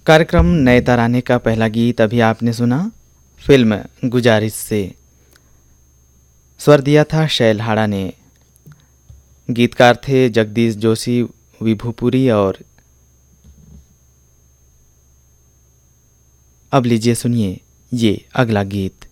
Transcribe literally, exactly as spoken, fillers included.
कार्यक्रम नए तराने का पहला गीत अभी आपने सुना फिल्म गुजारिश से। स्वर दिया था शैल हाड़ा ने। गीतकार थे जगदीश जोशी, विभुपुरी और अब लीजिए सुनिए ये अगला गीत।